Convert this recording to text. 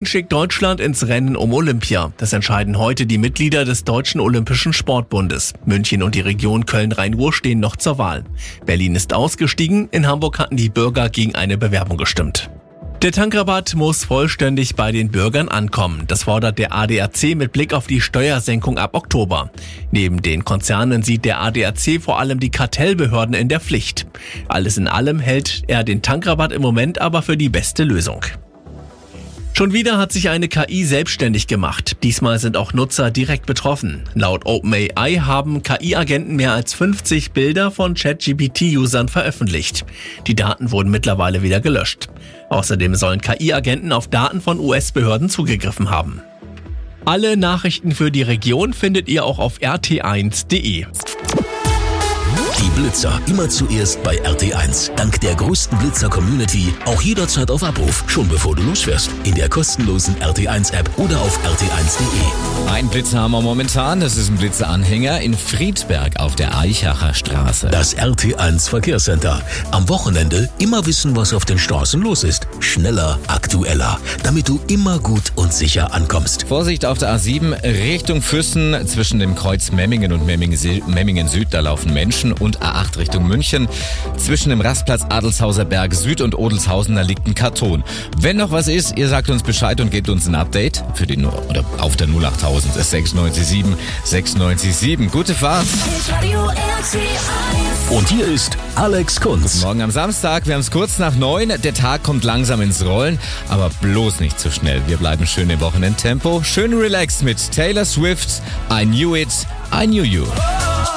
schickt Deutschland ins Rennen um Olympia. Das entscheiden heute die Mitglieder des Deutschen Olympischen Sportbundes. München und die Region Köln-Rhein-Ruhr stehen noch zur Wahl. Berlin ist ausgestiegen, in Hamburg hatten die Bürger gegen eine Bewerbung gestimmt. Der Tankrabatt muss vollständig bei den Bürgern ankommen. Das fordert der ADAC mit Blick auf die Steuersenkung ab Oktober. Neben den Konzernen sieht der ADAC vor allem die Kartellbehörden in der Pflicht. Alles in allem hält er den Tankrabatt im Moment aber für die beste Lösung. Schon wieder hat sich eine KI selbstständig gemacht. Diesmal sind auch Nutzer direkt betroffen. Laut OpenAI haben KI-Agenten mehr als 50 Bilder von ChatGPT-Usern veröffentlicht. Die Daten wurden mittlerweile wieder gelöscht. Außerdem sollen KI-Agenten auf Daten von US-Behörden zugegriffen haben. Alle Nachrichten für die Region findet ihr auch auf rt1.de. Die Blitzer immer zuerst bei RT1. Dank der größten Blitzer-Community auch jederzeit auf Abruf, schon bevor du losfährst. In der kostenlosen RT1-App oder auf rt1.de. Ein Blitzer haben wir momentan, das ist ein Blitzeranhänger in Friedberg auf der Eichacher Straße. Das RT1 Verkehrscenter. Am Wochenende immer wissen, was auf den Straßen los ist. Schneller, aktueller, damit du immer gut und sicher ankommst. Vorsicht auf der A7 Richtung Füssen zwischen dem Kreuz Memmingen und Memmingen Süd, da laufen Menschen, und A8 Richtung München. Zwischen dem Rastplatz Adelshauser Berg Süd und Odelshausen, da liegt ein Karton. Wenn noch was ist, ihr sagt uns Bescheid und gebt uns ein Update für die oder auf der 08000 697 697. Gute Fahrt. Und hier ist Alex Kunz. Morgen am Samstag, wir haben es kurz nach 9. Der Tag kommt langsam ins Rollen, aber bloß nicht zu schnell. Wir bleiben schön im Wochenendtempo, schön relaxed mit Taylor Swift, I Knew It, I Knew You.